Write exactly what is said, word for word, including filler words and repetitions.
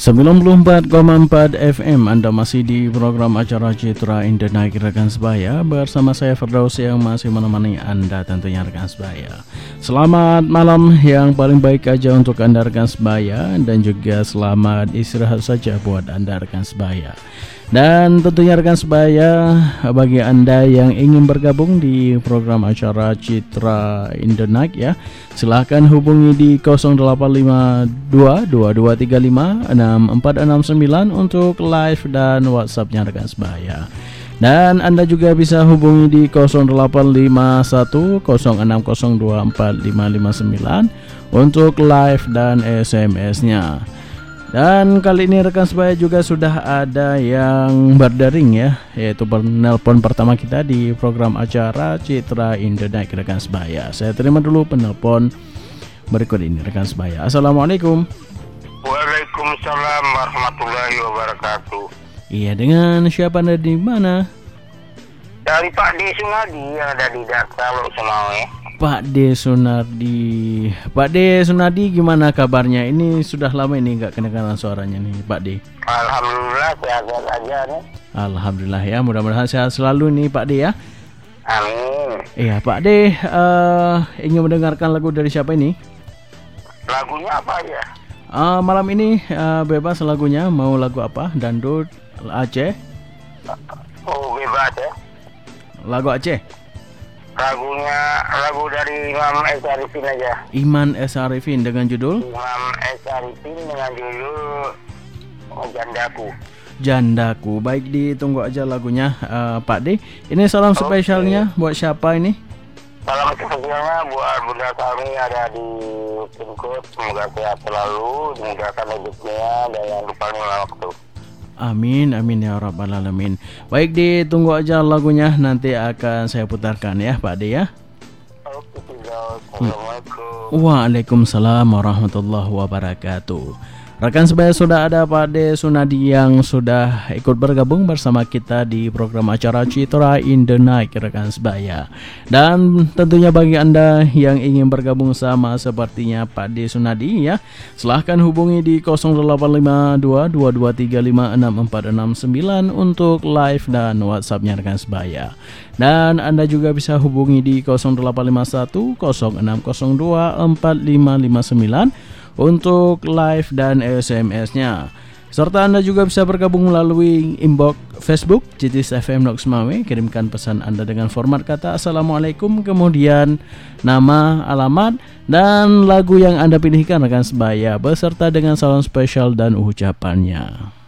sembilan puluh empat koma empat F M. Anda masih di program acara Citra in the Night rekan sebaya. Bersama saya Firdaus yang masih menemani Anda tentunya rekan sebaya. Selamat malam yang paling baik aja untuk Anda rekan sebaya. Dan juga selamat istirahat saja buat Anda rekan sebaya. Dan tentunya rekan sebaya, bagi Anda yang ingin bergabung di program acara Citra in the Night ya, silahkan hubungi di nol delapan lima dua dua dua tiga lima enam empat enam sembilan untuk live dan WhatsApp-nya rekan sebaya. Dan Anda juga bisa hubungi di nol delapan lima satu nol enam nol dua empat lima lima sembilan untuk live dan S M S-nya. Dan kali ini rekan sebaya juga sudah ada yang berdaring ya, yaitu penelpon pertama kita di program acara Citra in the Night rekan sebaya. Saya terima dulu penelpon berikut ini rekan sebaya. Assalamualaikum. Waalaikumsalam warahmatullahi wabarakatuh. Iya, dengan siapa Anda di mana? Dari Pak D Sunadi yang ada di Dakar, Sumawe. Pak D Sunardi. Pak D Sunardi, gimana kabarnya? Ini sudah lama ini nggak kedengaran suaranya nih Pak D. Alhamdulillah sehat-sehat aja nih. Alhamdulillah ya, mudah-mudahan sehat selalu nih Pak D ya. Amin. Iya Pak D, uh, ingin mendengarkan lagu dari siapa ini? Lagunya apa ya? Uh, malam ini uh, bebas lagunya, mau lagu apa? Dangdut, Aceh? Oh bebas ya. Lagu Aceh? Lagunya lagu dari Imam S. Arifin aja. Iman S. Arifin dengan judul? Imam S. Arifin dengan judul oh, Jandaku. Jandaku. Baik, ditunggu aja lagunya uh, Pak D. Ini salam okay. Spesialnya buat siapa ini? Salam spesialnya buat bunda kami ada di Tingkut. Semoga sehat selalu, dimudahkan hidupnya dan yang lupa waktu. Amin, amin ya rabbal alamin. Baik, ditunggu aja lagunya, nanti akan saya putarkan ya Pak D ya. Oke, Assalamualaikum. Waalaikumsalam warahmatullahi wabarakatuh. Rekan sebaya, sudah ada Pak D Sunadi yang sudah ikut bergabung bersama kita di program acara Citra in the Night rekan sebaya. Dan tentunya bagi Anda yang ingin bergabung sama sepertinya Pak D Sunadi ya, silahkan hubungi di nol delapan lima dua dua dua tiga lima enam empat enam sembilan untuk live dan WhatsApp-nya rekan sebaya. Dan Anda juga bisa hubungi di nol delapan lima satu nol enam nol dua empat lima lima sembilan untuk live dan S M S-nya. Serta Anda juga bisa bergabung melalui inbox Facebook Citis F M Noksmawe. Kirimkan pesan Anda dengan format kata Assalamualaikum, kemudian nama, alamat, dan lagu yang Anda pilihkan rekan sebaya beserta dengan salam spesial dan ucapannya.